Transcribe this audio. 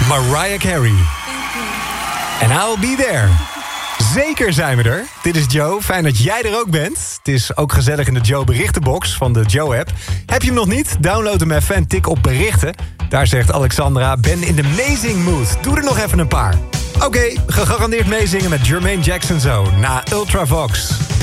Mariah Carey. En I'll be there. Zeker zijn we er. Dit is Joe. Fijn dat jij er ook bent. Het is ook gezellig in de Joe berichtenbox van de Joe-app. Heb je hem nog niet? Download hem even en tik op berichten. Daar zegt Alexandra, ben in de amazing mood. Doe er nog even een paar. Oké, gegarandeerd meezingen met Jermaine Jackson zo. Na Ultravox.